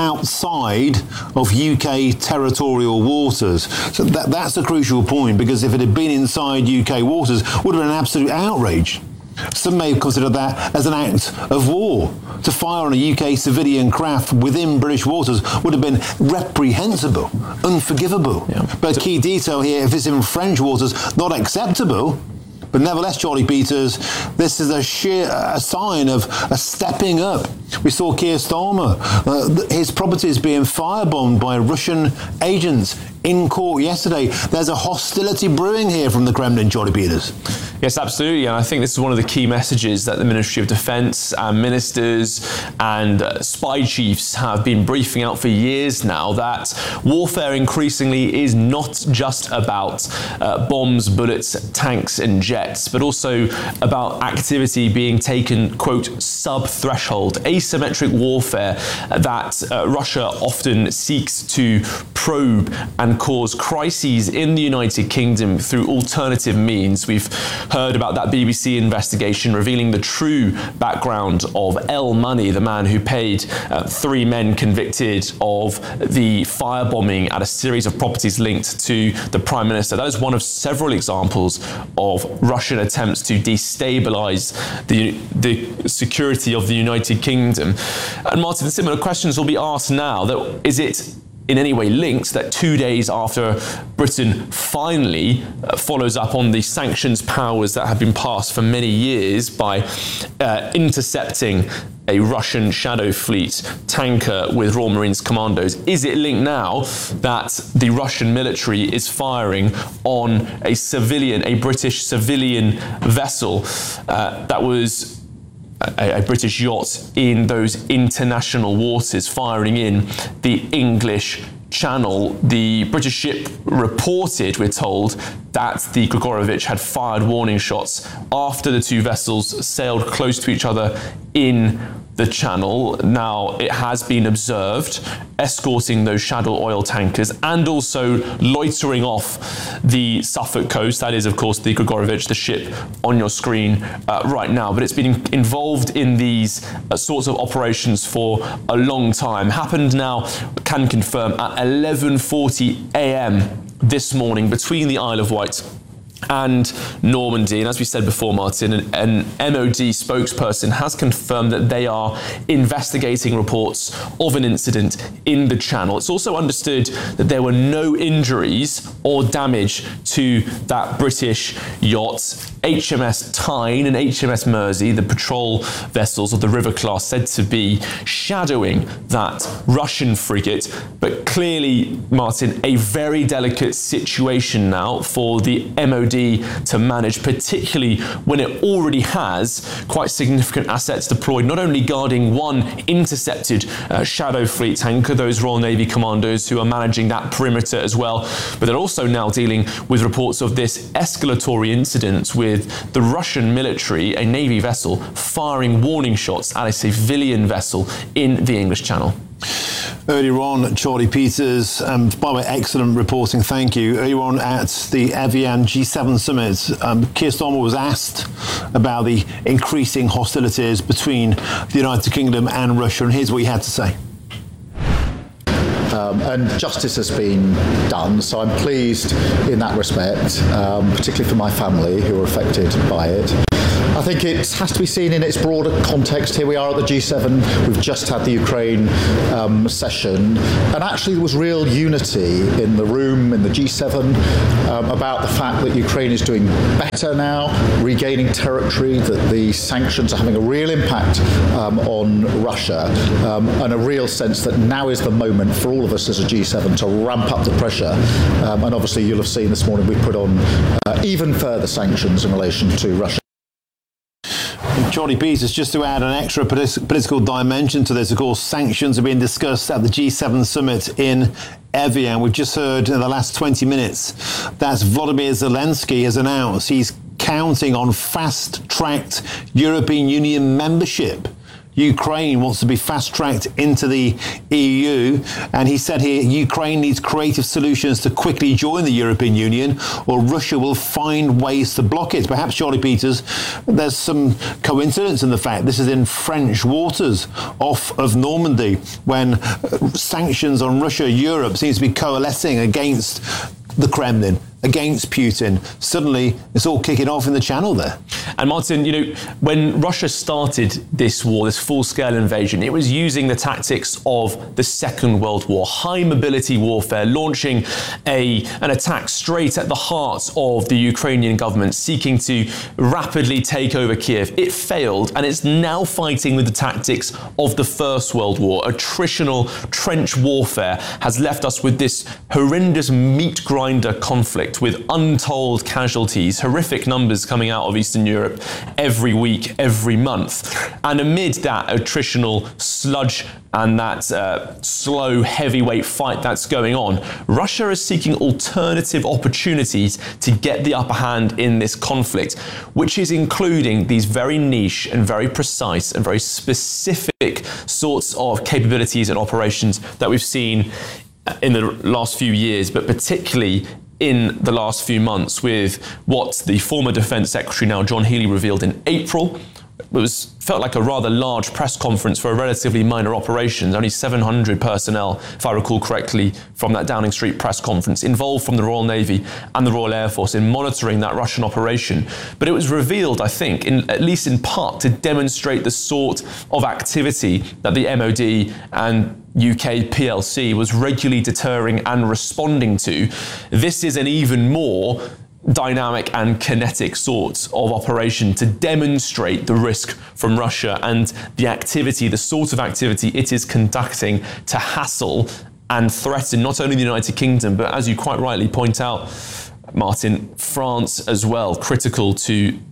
outside of U K territorial waters. So that, that's a crucial point, because if it had been inside U K waters, it would have been an absolute outrage. Some may consider that as an act of war. To fire on a U K civilian craft within British waters would have been reprehensible, unforgivable. Yeah. But a key detail here, if it's in French waters, not acceptable. But nevertheless, Charlie Peters, this is a sheer a sign of a stepping up. We saw Keir Starmer, uh, his properties being firebombed by Russian agents in court yesterday. There's a hostility brewing here from the Kremlin, Charlie Peters. Yes, absolutely. And I think this is one of the key messages that the Ministry of Defence and ministers and uh, spy chiefs have been briefing out for years now, that warfare increasingly is not just about uh, bombs, bullets, tanks and jets, but also about activity being taken, quote, sub-threshold, asymmetric warfare that uh, Russia often seeks to probe and cause crises in the United Kingdom through alternative means. We've heard about that B B C investigation revealing the true background of El Money, the man who paid uh, three men convicted of the firebombing at a series of properties linked to the Prime Minister. That is one of several examples of Russian attempts to destabilise the, the security of the United Kingdom. And Martin, similar questions will be asked now. That is it in any way linked that two days after Britain finally uh, follows up on the sanctions powers that have been passed for many years by uh, intercepting a Russian shadow fleet tanker with Royal Marines commandos, is it linked now that the Russian military is firing on a civilian, a British civilian vessel uh, that was A, a British yacht in those international waters, firing in the English Channel, the British ship reported, we're told, that the Grigorovich had fired warning shots after the two vessels sailed close to each other in the Channel. Now, it has been observed escorting those shadow oil tankers and also loitering off the Suffolk coast. That is, of course, the Grigorovich, the ship on your screen uh, right now. But it's been involved in these uh, sorts of operations for a long time. Happened now, can confirm, at eleven forty a.m. this morning between the Isle of Wight and Normandy. And as we said before, Martin, an, an M O D spokesperson has confirmed that they are investigating reports of an incident in the Channel. It's also understood that there were no injuries or damage to that British yacht. H M S Tyne and H M S Mersey, the patrol vessels of the River class, said to be shadowing that Russian frigate. But clearly, Martin, a very delicate situation now for the M O D to manage, particularly when it already has quite significant assets deployed, not only guarding one intercepted uh, Shadow Fleet tanker, those Royal Navy commandos who are managing that perimeter as well, but they're also now dealing with reports of this escalatory incident with the Russian military, a Navy vessel, firing warning shots at a civilian vessel in the English Channel. Earlier on, Charlie Peters, um, by the way, excellent reporting, thank you. Earlier on at the Evian G seven summit, um, Keir Starmer was asked about the increasing hostilities between the United Kingdom and Russia, and here's what he had to say. Um, and justice has been done, so I'm pleased in that respect, um, particularly for my family who are affected by it. I think it has to be seen in its broader context. Here we are at the G seven. We've just had the Ukraine um, session. And actually there was real unity in the room, in the G seven, um, about the fact that Ukraine is doing better now, regaining territory, that the sanctions are having a real impact um, on Russia, um, and a real sense that now is the moment for all of us as a G seven to ramp up the pressure. Um, and obviously you'll have seen this morning we put on uh, even further sanctions in relation to Russia. Charlie Peters, just to add an extra politi- political dimension to this, of course, sanctions are being discussed at the G seven summit in Evian. We've just heard in the last twenty minutes that Volodymyr Zelensky has announced he's counting on fast-tracked European Union membership. Ukraine wants to be fast-tracked into the E U, and he said here Ukraine needs creative solutions to quickly join the European Union, or Russia will find ways to block it. Perhaps, Charlie Peters, there's some coincidence in the fact this is in French waters off of Normandy, when sanctions on Russia, Europe seems to be coalescing against the Kremlin, against Putin. Suddenly, it's all kicking off in the Channel there. And Martin, you know, when Russia started this war, this full-scale invasion, it was using the tactics of the Second World War, high-mobility warfare, launching a an attack straight at the heart of the Ukrainian government, seeking to rapidly take over Kiev. It failed, and it's now fighting with the tactics of the First World War. Attritional trench warfare has left us with this horrendous meat grinder conflict with untold casualties, horrific numbers coming out of Eastern Europe every week, every month. And amid that attritional sludge and that uh, slow, heavyweight fight that's going on, Russia is seeking alternative opportunities to get the upper hand in this conflict, which is including these very niche and very precise and very specific sorts of capabilities and operations that we've seen in the last few years, but particularly in the last few months with what the former Defence Secretary, now John Healey, revealed in April. It was felt like a rather large press conference for a relatively minor operation. Only seven hundred personnel, if I recall correctly, from that Downing Street press conference involved from the Royal Navy and the Royal Air Force in monitoring that Russian operation. But it was revealed, I think, in, at least in part, to demonstrate the sort of activity that the M O D and U K P L C was regularly deterring and responding to. This is an even more dynamic and kinetic sorts of operation to demonstrate the risk from Russia and the activity, the sort of activity it is conducting to hassle and threaten not only the United Kingdom, but as you quite rightly point out, Martin, France as well, critical to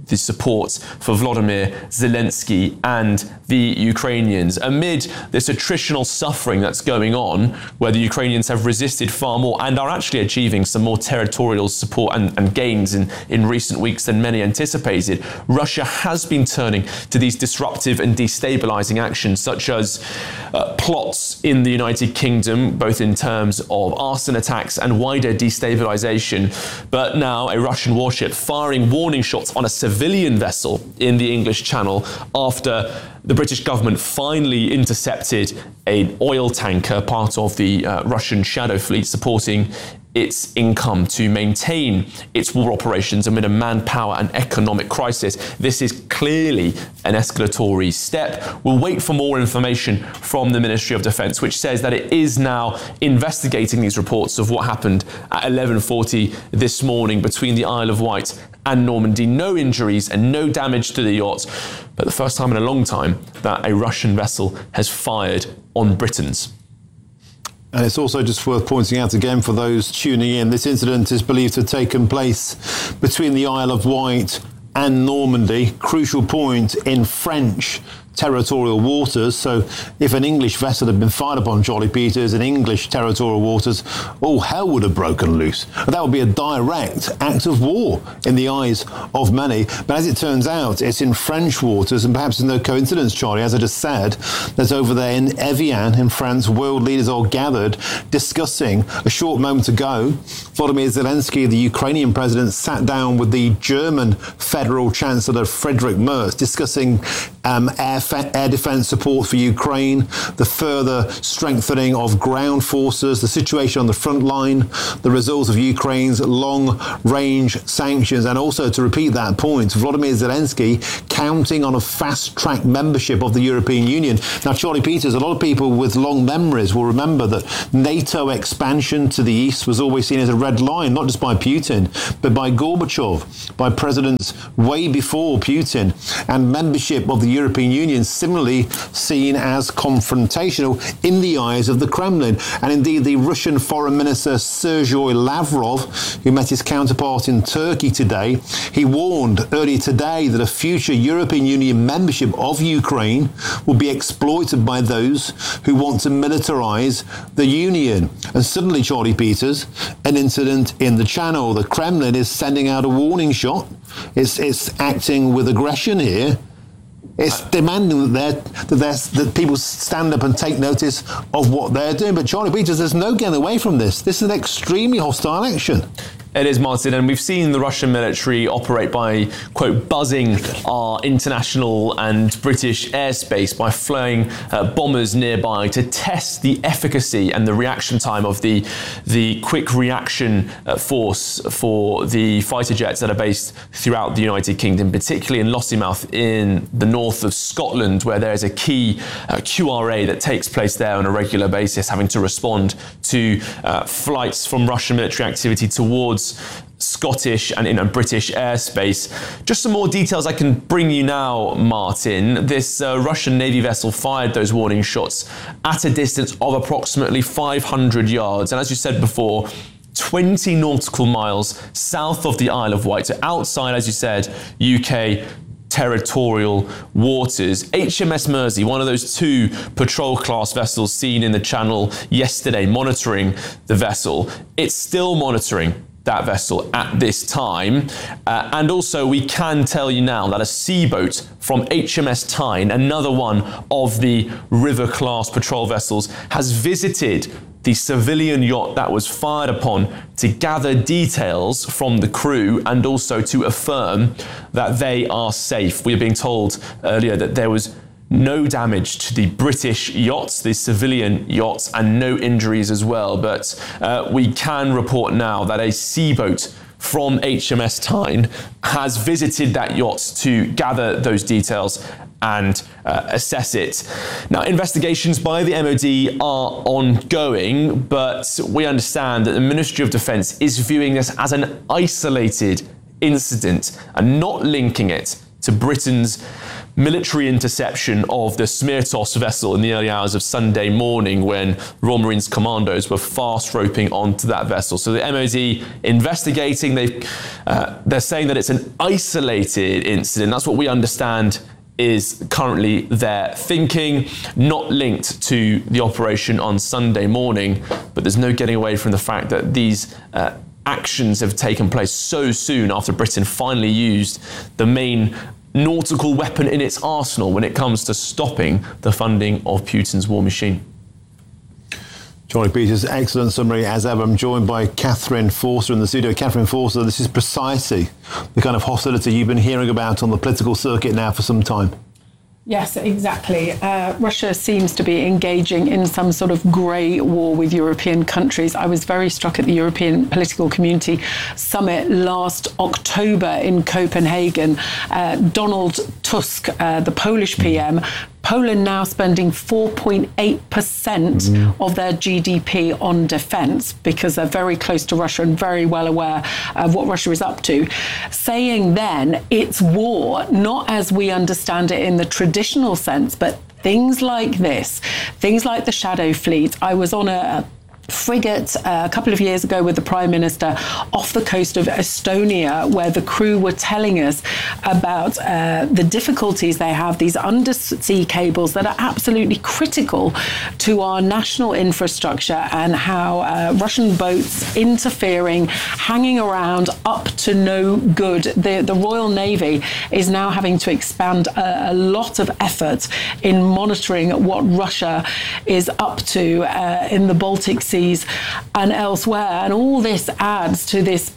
the support for Volodymyr Zelensky and the Ukrainians amid this attritional suffering that's going on, where the Ukrainians have resisted far more and are actually achieving some more territorial support and, and gains in, in recent weeks than many anticipated. Russia has been turning to these disruptive and destabilizing actions, such as uh, plots in the United Kingdom, both in terms of arson attacks and wider destabilization. But now a Russian warship firing warning shots on a civilian vessel in the English Channel after the British government finally intercepted an oil tanker, part of the uh, Russian shadow fleet, supporting its income to maintain its war operations amid a manpower and economic crisis. This is clearly an escalatory step. We'll wait for more information from the Ministry of Defence, which says that it is now investigating these reports of what happened at eleven forty this morning between the Isle of Wight and Normandy. No injuries and no damage to the yacht, but the first time in a long time that a Russian vessel has fired on Britons. And it's also just worth pointing out again for those tuning in, this incident is believed to have taken place between the Isle of Wight and Normandy, crucial point in French territorial waters. So if an English vessel had been fired upon, Charlie Peters, in English territorial waters, all hell would have broken loose. That would be a direct act of war in the eyes of many. But as it turns out, it's in French waters, and perhaps it's no coincidence, Charlie, as I just said, that over there in Evian in France, world leaders are gathered discussing a short moment ago. Volodymyr Zelensky, the Ukrainian president, sat down with the German Federal Chancellor Friedrich Merz, discussing um, air air defence support for Ukraine, the further strengthening of ground forces, the situation on the front line, the results of Ukraine's long-range sanctions, and also, to repeat that point, Volodymyr Zelensky counting on a fast-track membership of the European Union. Now, Charlie Peters, a lot of people with long memories will remember that NATO expansion to the east was always seen as a red line, not just by Putin, but by Gorbachev, by presidents way before Putin, and membership of the European Union similarly seen as confrontational in the eyes of the Kremlin. And indeed, the Russian Foreign Minister Sergei Lavrov, who met his counterpart in Turkey today, he warned earlier today that a future European Union membership of Ukraine will be exploited by those who want to militarize the Union. And suddenly, Charlie Peters, an incident in the Channel, the Kremlin is sending out a warning shot. It's, it's acting with aggression here. It's demanding that, they're, that, they're, that people stand up and take notice of what they're doing. But Charlie Peters, there's no getting away from this. This is an extremely hostile action. It is, Martin, and we've seen the Russian military operate by, quote, buzzing our international and British airspace by flying uh, bombers nearby to test the efficacy and the reaction time of the, the quick reaction uh, force for the fighter jets that are based throughout the United Kingdom, particularly in Lossiemouth in the north of Scotland, where there is a key uh, Q R A that takes place there on a regular basis, having to respond to uh, flights from Russian military activity towards Scottish and, and British airspace. Just some more details I can bring you now, Martin. This uh, Russian Navy vessel fired those warning shots at a distance of approximately five hundred yards. And as you said before, twenty nautical miles south of the Isle of Wight, so outside, as you said, U K territorial waters. H M S Mersey, one of those two patrol class vessels seen in the Channel yesterday, monitoring the vessel. It's still monitoring that vessel at this time. Uh, and also we can tell you now that a seaboat from H M S Tyne, another one of the River class patrol vessels, has visited the civilian yacht that was fired upon to gather details from the crew and also to affirm that they are safe. We are being told earlier that there was no damage to the British yachts, the civilian yachts, and no injuries as well. But uh, we can report now that a seaboat from H M S Tyne has visited that yacht to gather those details and uh, assess it. Now, investigations by the M O D are ongoing, but we understand that the Ministry of Defence is viewing this as an isolated incident and not linking it to Britain's military interception of the Smirtos vessel in the early hours of Sunday morning when Royal Marines commandos were fast roping onto that vessel. So the M O D investigating, they've, uh, they're saying that it's an isolated incident. That's what we understand is currently their thinking, not linked to the operation on Sunday morning. But there's no getting away from the fact that these uh, actions have taken place so soon after Britain finally used the main nautical weapon in its arsenal when it comes to stopping the funding of Putin's war machine. Charlie Peters, excellent summary as ever. I'm joined by Catherine Forster in the studio. Catherine Forster, this is precisely the kind of hostility you've been hearing about on the political circuit now for some time. Yes, exactly. Uh, Russia seems to be engaging in some sort of grey war with European countries. I was very struck at the European Political Community Summit last October in Copenhagen. Uh, Donald Tusk, uh, the Polish P M, Poland now spending four point eight percent mm. of their G D P on defence because they're very close to Russia and very well aware of what Russia is up to, saying then it's war, not as we understand it in the traditional sense, but things like this, things like the Shadow Fleet. I was on a, a frigate uh, a couple of years ago with the Prime Minister off the coast of Estonia, where the crew were telling us about uh, the difficulties they have, these undersea cables that are absolutely critical to our national infrastructure, and how uh, Russian boats interfering, hanging around, up to no good. The, the Royal Navy is now having to expand a, a lot of effort in monitoring what Russia is up to uh, in the Baltic Sea and elsewhere. And all this adds to this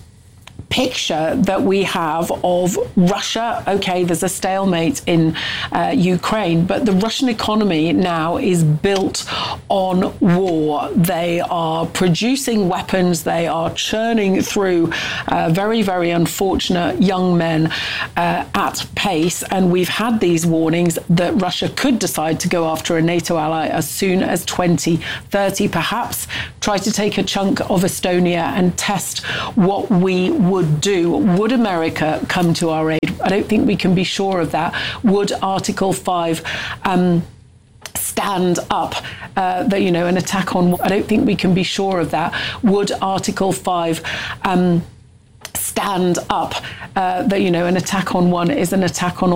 picture that we have of Russia. Okay, there's a stalemate in uh, Ukraine, but the Russian economy now is built on war. They are producing weapons. They are churning through uh, very, very unfortunate young men uh, at pace. And we've had these warnings that Russia could decide to go after a NATO ally as soon as twenty thirty, perhaps try to take a chunk of Estonia and test what we would do. Would America come to our aid? I don't think we can be sure of that. Would Article five um, stand up, uh, that, you know, an attack on... I don't think we can be sure of that. Would Article five um, stand up, uh, that, you know, an attack on one is an attack on all?